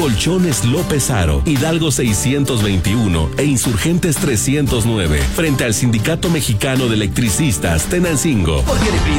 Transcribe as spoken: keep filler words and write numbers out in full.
Colchones López Aro, Hidalgo seiscientos veintiuno e Insurgentes trescientos nueve, frente al Sindicato Mexicano de Electricistas Tenancingo. Porque de